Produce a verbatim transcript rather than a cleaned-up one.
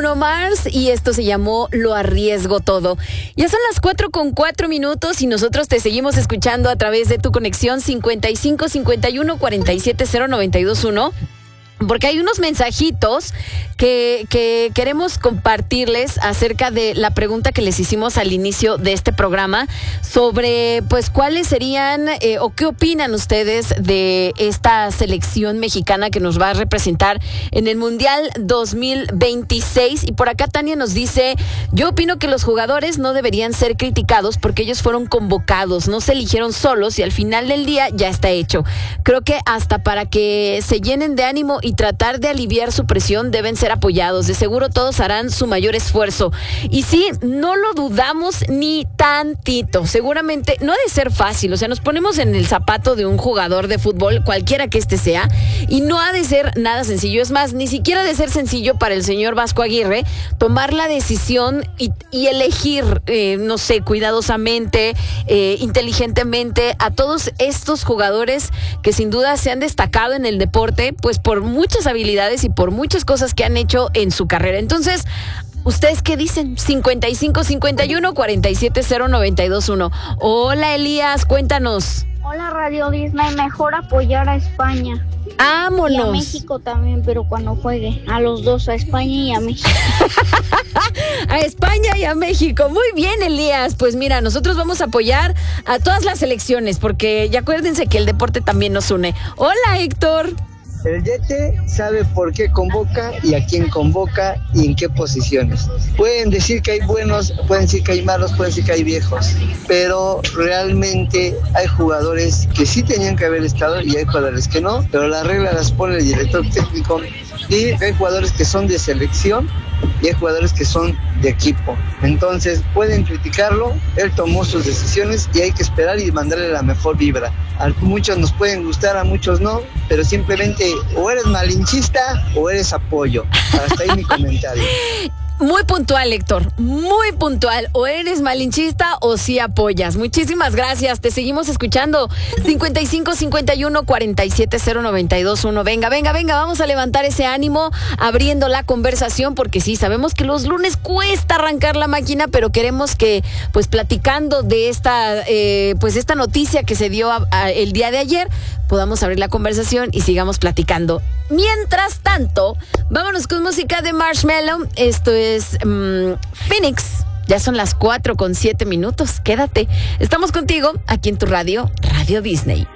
Bruno Mars y esto se llamó Lo Arriesgo Todo. Ya son las cuatro con cuatro minutos y nosotros te seguimos escuchando a través de tu conexión cincuenta y cinco cincuenta y uno cuarenta y siete cero noventa y dos uno. Porque hay unos mensajitos que, que queremos compartirles acerca de la pregunta que les hicimos al inicio de este programa sobre, pues, cuáles serían eh, o qué opinan ustedes de esta selección mexicana que nos va a representar en el Mundial dos mil veintiséis. Y por acá Tania nos dice, yo opino que los jugadores no deberían ser criticados porque ellos fueron convocados, no se eligieron solos y al final del día ya está hecho. Creo que hasta para que se llenen de ánimo y tratar de aliviar su presión deben ser apoyados. De seguro todos harán su mayor esfuerzo. Y sí, no lo dudamos ni tantito. Seguramente no ha de ser fácil. O sea, nos ponemos en el zapato de un jugador de fútbol, cualquiera que este sea, y no ha de ser nada sencillo. Es más, ni siquiera ha de ser sencillo para el señor Vasco Aguirre tomar la decisión y, y elegir, eh, no sé, cuidadosamente, eh, inteligentemente a todos estos jugadores que sin duda se han destacado en el deporte, pues por muchas habilidades y por muchas cosas que han hecho en su carrera. Entonces, ¿ustedes qué dicen? cincuenta y cinco cincuenta y uno cuarenta y siete cero noventa y dos uno. Hola, Elías, cuéntanos. Hola, Radio Disney, mejor apoyar a España. ¡Vámonos! Y a México también, pero cuando juegue. A los dos, a España y a México. A España y a México. Muy bien, Elías. Pues mira, nosotros vamos a apoyar a todas las selecciones, porque ya acuérdense que el deporte también nos une. Hola, Héctor. El Yete sabe por qué convoca y a quién convoca y en qué posiciones. Pueden decir que hay buenos, pueden decir que hay malos, pueden decir que hay viejos, pero realmente hay jugadores que sí tenían que haber estado y hay jugadores que no, pero las reglas las pone el director técnico y hay jugadores que son de selección y hay jugadores que son de equipo. Entonces pueden criticarlo, él tomó sus decisiones y hay que esperar y mandarle la mejor vibra. A muchos nos pueden gustar, a muchos no, pero simplemente o eres malinchista o eres apoyo. Hasta ahí mi comentario. Muy puntual, Héctor, muy puntual. O eres malinchista o sí apoyas. Muchísimas gracias, te seguimos escuchando. cincuenta y cinco cincuenta y uno cuarenta y siete cero noventa y dos uno. Venga, venga, venga, vamos a levantar ese ánimo abriendo la conversación, porque sí, sabemos que los lunes cuesta arrancar la máquina, pero queremos que, pues, platicando de esta, eh, pues, esta noticia que se dio a, a, el día de ayer, podamos abrir la conversación y sigamos platicando. Mientras tanto, vámonos con música de Marshmello. Esto es um, Phoenix. Ya son las cuatro con siete minutos. Quédate. Estamos contigo aquí en tu radio, Radio Disney.